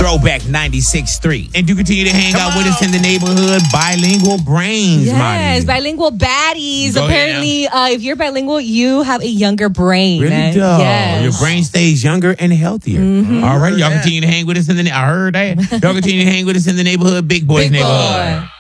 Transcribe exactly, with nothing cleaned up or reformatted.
Throwback ninety-six point three. And do continue to hang Come out on. with us in the neighborhood. Bilingual Brains, Yes, Monty. bilingual baddies. Go Apparently, uh, if you're bilingual, you have a younger brain. Really does. Yes. Your brain stays younger and healthier. Mm-hmm. All right, y'all continue to hang with us in the. I heard that. Y'all continue to hang with us in the neighborhood. Big Boys Big neighborhood. Boy.